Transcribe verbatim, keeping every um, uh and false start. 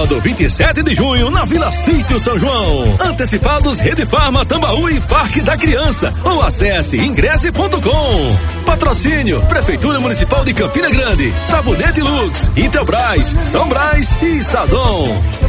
Sábado, vinte e sete de junho, na Vila Sítio São João. Antecipados Rede Farma, Tambaú e Parque da Criança. Ou acesse ingresse ponto com. Patrocínio: Prefeitura Municipal de Campina Grande, Sabonete Lux, Intelbras, São Brás e Sazon.